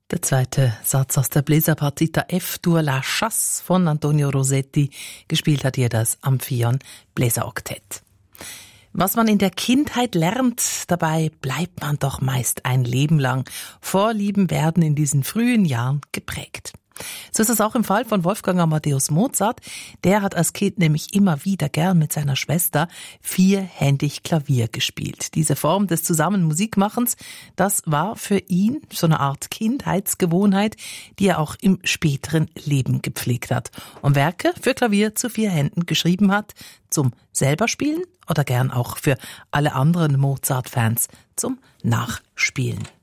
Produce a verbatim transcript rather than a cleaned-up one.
Der zweite Satz aus der Bläserpartita F-Dur La Chasse von Antonio Rossetti. Gespielt hat ihr das Amphion Bläseroktett. Was man in der Kindheit lernt, dabei bleibt man doch meist ein Leben lang. Vorlieben werden in diesen frühen Jahren geprägt. So ist es auch im Fall von Wolfgang Amadeus Mozart. Der hat als Kind nämlich immer wieder gern mit seiner Schwester vierhändig Klavier gespielt. Diese Form des zusammen Musikmachens, das war für ihn so eine Art Kindheitsgewohnheit, die er auch im späteren Leben gepflegt hat und Werke für Klavier zu vier Händen geschrieben hat, zum selber spielen oder gern auch für alle anderen Mozart-Fans zum Nachspielen.